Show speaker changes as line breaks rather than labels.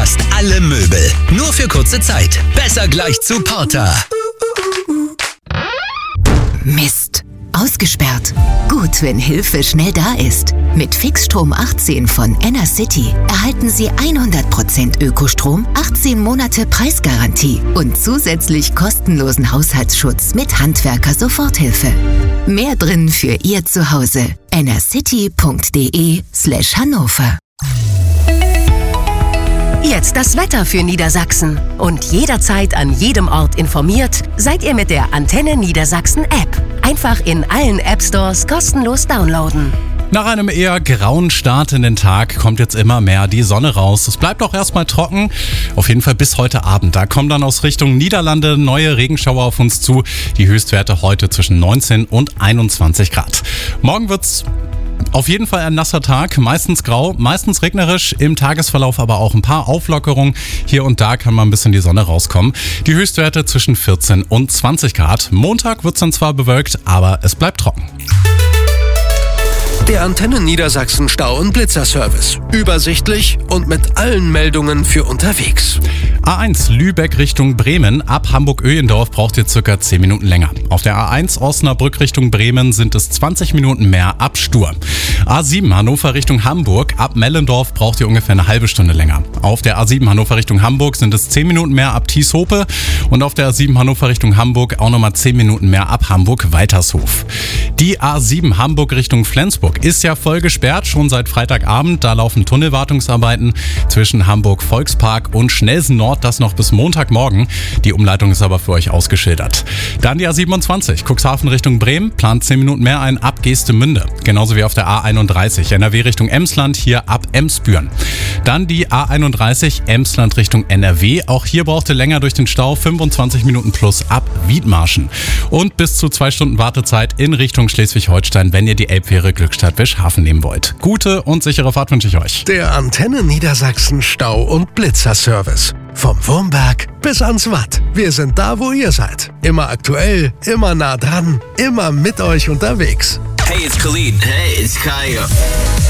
fast alle Möbel. Nur für kurze Zeit. Besser gleich zu Porter.
Mist. Ausgesperrt. Gut, wenn Hilfe schnell da ist. Mit Fixstrom 18 von Enercity erhalten Sie 100% Ökostrom, 18 Monate Preisgarantie und zusätzlich kostenlosen Haushaltsschutz mit Handwerker-Soforthilfe. Mehr drin für Ihr Zuhause. enercity.de/Hannover.
Jetzt das Wetter für Niedersachsen. Und jederzeit an jedem Ort informiert seid ihr mit der Antenne Niedersachsen App. Einfach in allen App-Stores kostenlos downloaden.
Nach einem eher grauen Start in den Tag kommt jetzt immer mehr die Sonne raus. Es bleibt auch erstmal trocken, auf jeden Fall bis heute Abend. Da kommen dann aus Richtung Niederlande neue Regenschauer auf uns zu. Die Höchstwerte heute zwischen 19 und 21 Grad. Morgen wird's auf jeden Fall ein nasser Tag, meistens grau, meistens regnerisch, im Tagesverlauf aber auch ein paar Auflockerungen. Hier und da kann mal ein bisschen die Sonne rauskommen. Die Höchstwerte zwischen 14 und 20 Grad. Montag wird es dann zwar bewölkt, aber es bleibt trocken.
Der Antenne Niedersachsen Stau- und Blitzerservice. Übersichtlich und mit allen Meldungen für unterwegs.
A1 Lübeck Richtung Bremen. Ab Hamburg-Öhlendorf braucht ihr circa 10 Minuten länger. Auf der A1 Osnabrück Richtung Bremen sind es 20 Minuten mehr ab Stur. A7 Hannover Richtung Hamburg. Ab Mellendorf braucht ihr ungefähr eine halbe Stunde länger. Auf der A7 Hannover Richtung Hamburg sind es 10 Minuten mehr ab Thieshope. Und auf der A7 Hannover Richtung Hamburg auch nochmal 10 Minuten mehr ab Hamburg-Weitershof. Die A7 Hamburg Richtung Flensburg ist ja voll gesperrt, schon seit Freitagabend. Da laufen Tunnelwartungsarbeiten zwischen Hamburg-Volkspark und Schnelsen Nord, das noch bis Montagmorgen. Die Umleitung ist aber für euch ausgeschildert. Dann die A27, Cuxhaven Richtung Bremen, plant 10 Minuten mehr ein ab Geestemünde. Genauso wie auf der A31, NRW Richtung Emsland, hier ab Emsbüren. Dann die A31, Emsland Richtung NRW. Auch hier braucht ihr länger durch den Stau, 25 Minuten plus ab Wiedmarschen. Und bis zu 2 Stunden Wartezeit in Richtung Schleswig-Holstein, wenn ihr die Elbfähre Glückstadt-Wischhafen nehmen wollt. Gute und sichere Fahrt wünsche ich euch.
Der Antenne Niedersachsen Stau- und Blitzerservice. Vom Wurmberg bis ans Watt. Wir sind da, wo ihr seid. Immer aktuell, immer nah dran, immer mit euch unterwegs.
Hey, it's Khalid. Hey, it's Kaya.